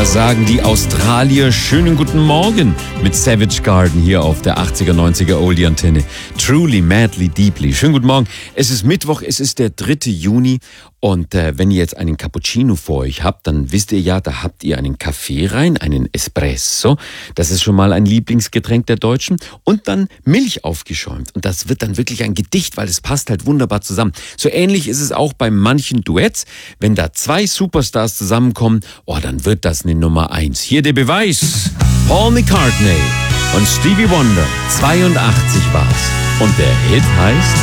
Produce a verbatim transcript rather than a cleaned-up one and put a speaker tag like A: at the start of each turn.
A: Da sagen die Australier schönen guten Morgen mit Savage Garden hier auf der achtziger, neunziger Oldie-Antenne. Truly, madly, deeply. Schönen guten Morgen. Es ist Mittwoch, es ist der dritte Juni und äh, wenn ihr jetzt einen Cappuccino vor euch habt, dann wisst ihr ja, da habt ihr einen Kaffee rein, einen Espresso. Das ist schon mal ein Lieblingsgetränk der Deutschen. Und dann Milch aufgeschäumt. Und das wird dann wirklich ein Gedicht, weil es passt halt wunderbar zusammen. So ähnlich ist es auch bei manchen Duetts. Wenn da zwei Superstars zusammenkommen, oh, dann wird das eine Nummer eins. Hier der Beweis. Paul McCartney und Stevie Wonder. zweiundachtzig war's. Und der Hit heißt